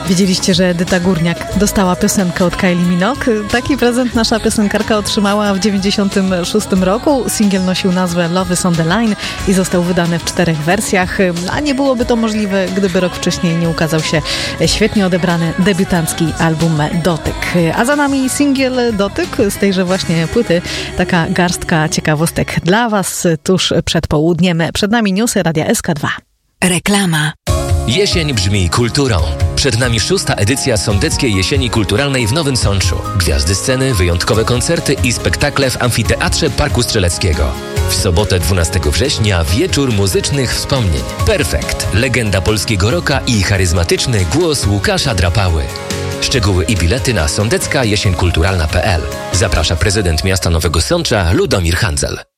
Wiedzieliście, że Edyta Górniak dostała piosenkę od Kylie Minogue? Taki prezent nasza piosenkarka otrzymała w 1996 roku. Singiel nosił nazwę Love is on the Line i został wydany w 4 wersjach, a nie byłoby to możliwe, gdyby rok wcześniej nie ukazał się świetnie odebrany debiutancki album Dotyk. A za nami singiel Dotyk z tejże właśnie płyty. Taka garstka ciekawostek dla Was tuż przed południem. Przed nami newsy Radia SK2. Reklama. Jesień brzmi kulturą. Przed nami 6. edycja Sądeckiej Jesieni Kulturalnej w Nowym Sączu. Gwiazdy sceny, wyjątkowe koncerty i spektakle w Amfiteatrze Parku Strzeleckiego. W sobotę 12 września wieczór muzycznych wspomnień. Perfekt, legenda polskiego rocka i charyzmatyczny głos Łukasza Drapały. Szczegóły i bilety na sądeckajesieńkulturalna.pl. Zaprasza prezydent miasta Nowego Sącza Ludomir Handzel.